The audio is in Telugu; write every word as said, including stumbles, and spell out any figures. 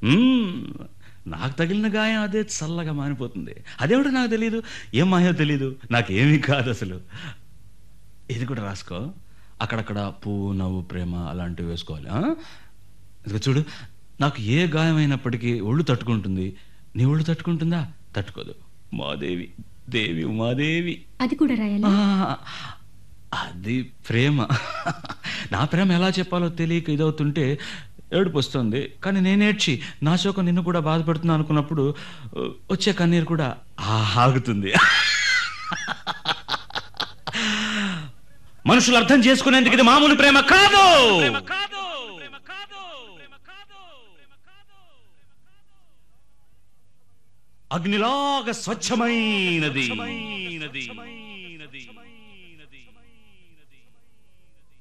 మ్మ్. నాకు తగిలిన గాయం అదే చల్లగా మానిపోతుంది. అదేమిటో నాకు తెలియదు, ఏం మాయో తెలీదు, నాకేమీ కాదు అసలు. ఇది కూడా రాసుకో. అక్కడక్కడ పువ్వు, నవ్వు, ప్రేమ అలాంటివి వేసుకోవాలి. ఆ? ఇదిగో చూడు, నాకు ఏ గాయమైనప్పటికీ ఒళ్ళు తట్టుకుంటుంది. నీ ఒళ్ళు తట్టుకుంటుందా? తట్టుకోదు. మాదేవి, దేవి ఉమాదేవి. అది కూడా రాయాలి. ఆ, అది ప్రేమ. నా ప్రేమ ఎలా చెప్పాలో తెలియక ఇదవుతుంటే ఏడుపు వస్తుంది. కానీ నేనేడ్చి నా శోకం నిన్ను కూడా బాధపడుతున్నా అనుకున్నప్పుడు వచ్చే కన్నీరు కూడా ఆగుతుంది. మనుషులు అర్థం చేసుకునేందుకు ఇది మామూలు ప్రేమ కాదు. అగ్నిలాగా స్వచ్ఛమైనది.